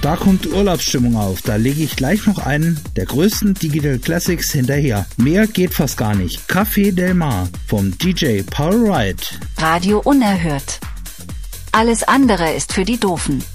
Da kommt Urlaubsstimmung auf. Da lege ich gleich noch einen der größten Digital Classics hinterher. Mehr geht fast gar nicht. Café Del Mar vom DJ Paul Wright. Radio Unerhört. Alles andere ist für die Doofen.